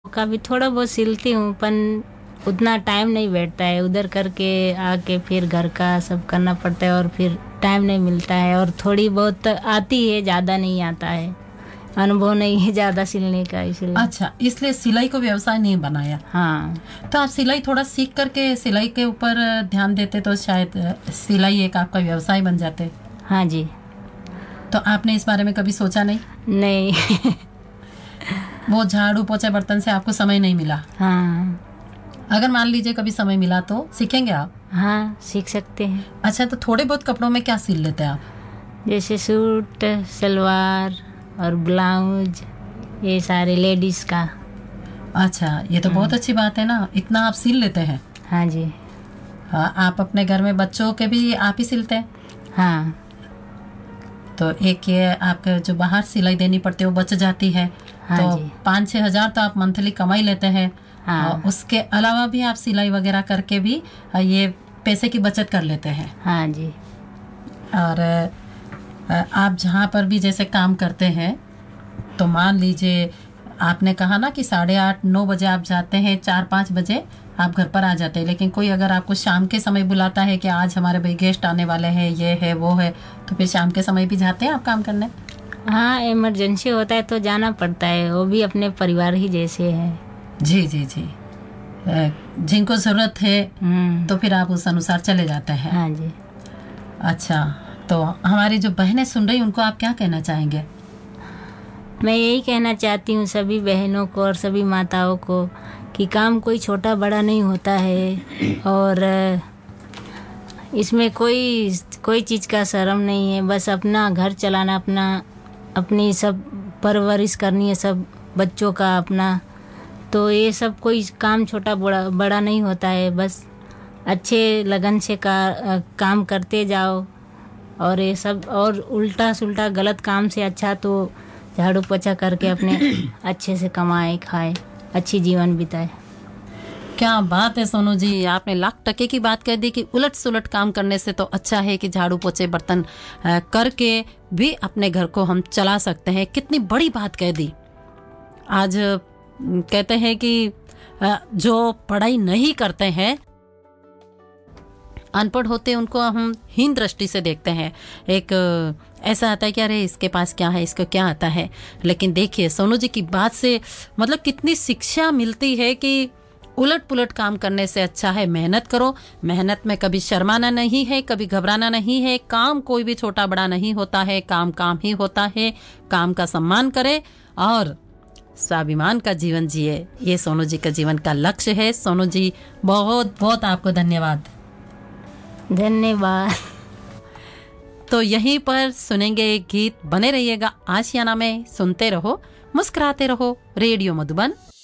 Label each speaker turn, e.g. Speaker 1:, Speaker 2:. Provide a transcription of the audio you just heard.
Speaker 1: कभी थोड़ा बहुत सिलती हूँ, पर उतना टाइम नहीं बैठता है। उधर करके आके फिर घर का सब करना पड़ता है और फिर टाइम नहीं मिलता है। और थोड़ी बहुत आती है, ज़्यादा नहीं आता है, अनुभव नहीं है ज़्यादा सिलने का, इसलिए।
Speaker 2: अच्छा, इसलिए सिलाई को व्यवसाय नहीं बनाया।
Speaker 1: हाँ।
Speaker 2: तो आप सिलाई थोड़ा सीख करके सिलाई के ऊपर ध्यान देते तो शायद सिलाई एक आपका व्यवसाय बन जाते।
Speaker 1: हाँ जी।
Speaker 2: तो आपने इस बारे में कभी सोचा नहीं?
Speaker 1: नहीं।
Speaker 2: वो झाड़ू पोछे बर्तन से आपको समय नहीं मिला।
Speaker 1: हाँ।
Speaker 2: अगर मान लीजिए कभी समय मिला तो सीखेंगे आप?
Speaker 1: हाँ, सीख सकते हैं।
Speaker 2: अच्छा, तो थोड़े बहुत कपड़ों में क्या सिल लेते हैं आप?
Speaker 1: जैसे सूट, सलवार और ब्लाउज, ये सारे लेडीज का।
Speaker 2: अच्छा, ये तो बहुत अच्छी बात है ना, इतना आप सिल लेते हैं।
Speaker 1: हाँ जी।
Speaker 2: हाँ, आप अपने घर में बच्चों के भी आप ही सिलते हैं?
Speaker 1: हाँ।
Speaker 2: तो एक ये आपके जो बाहर सिलाई देनी पड़ती है वो बच जाती है।
Speaker 1: हाँ
Speaker 2: तो
Speaker 1: जी।
Speaker 2: 5-6 हजार तो आप मंथली कमाई लेते हैं।
Speaker 1: हाँ।
Speaker 2: और उसके अलावा भी आप सिलाई वगैरह करके भी ये पैसे की बचत कर लेते हैं।
Speaker 1: हाँ जी।
Speaker 2: और आप जहाँ पर भी जैसे काम करते हैं, तो मान लीजिए आपने कहा ना कि 8:30-9 बजे आप जाते हैं, 4-5 बजे आप घर पर आ जाते हैं। लेकिन कोई अगर आपको शाम के समय बुलाता है कि आज हमारे भाई गेस्ट आने वाले हैं, ये है वो है, तो फिर शाम के समय भी जाते हैं आप काम करने?
Speaker 1: हाँ, इमरजेंसी होता है तो जाना पड़ता है, वो भी अपने परिवार ही जैसे है।
Speaker 2: जी जी जी। जिनको ज़रूरत है तो फिर आप उस अनुसार चले जाते हैं।
Speaker 1: हाँ जी।
Speaker 2: अच्छा, तो हमारी जो बहनें सुन रही उनको आप क्या कहना चाहेंगे?
Speaker 1: मैं यही कहना चाहती हूँ सभी बहनों को और सभी माताओं को कि काम कोई छोटा बड़ा नहीं होता है। और इसमें कोई कोई चीज़ का शर्म नहीं है। बस अपना घर चलाना, अपनी सब परवरिश करनी है सब बच्चों का अपना। तो ये सब कोई काम छोटा बड़ा नहीं होता है। बस अच्छे लगन से काम करते जाओ। और ये सब और उल्टा सुल्टा गलत काम से अच्छा तो झाड़ू पोछा करके अपने अच्छे से कमाए खाए, अच्छी जीवन बिताए।
Speaker 2: क्या बात है सोनू जी, आपने लाख टके की बात कह दी कि उलट सुलट काम करने से तो अच्छा है कि झाड़ू पोछे बर्तन करके भी अपने घर को हम चला सकते हैं। कितनी बड़ी बात कह दी। आज कहते हैं कि जो पढ़ाई नहीं करते हैं, अनपढ़ होते हैं, उनको हम हीन दृष्टि से देखते हैं। एक ऐसा आता है कि अरे इसके पास क्या है, इसको क्या आता है। लेकिन देखिए सोनू जी की बात से मतलब कितनी शिक्षा मिलती है कि उलट पुलट काम करने से अच्छा है मेहनत करो। मेहनत में कभी शर्माना नहीं है, कभी घबराना नहीं है। काम कोई भी छोटा बड़ा नहीं होता है, काम काम ही होता है। काम का सम्मान करें और स्वाभिमान का जीवन जिए, ये सोनू जी का जीवन का लक्ष्य है। सोनू जी बहुत बहुत आपको धन्यवाद।
Speaker 1: धन्यवाद।
Speaker 2: तो यहीं पर सुनेंगे एक गीत, बने रहिएगा आशियाना में। सुनते रहो, मुस्कुराते रहो। रेडियो मधुबन